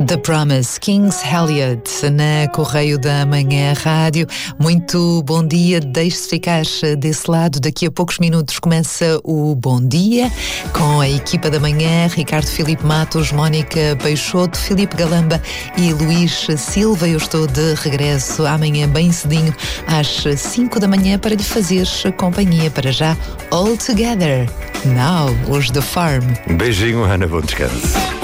The Promise, Kings Elliot, na Correio da Manhã Rádio. Muito bom dia, deixe-se ficar desse lado. Daqui a poucos minutos começa o Bom Dia, com a equipa da manhã, Ricardo Filipe Matos, Mónica Peixoto, Filipe Galamba e Luís Silva. Eu estou de regresso amanhã bem cedinho, às 5 da manhã, para lhe fazer companhia. Para já, All Together, Now, os The Farm. Um beijinho, Ana, bom descanso.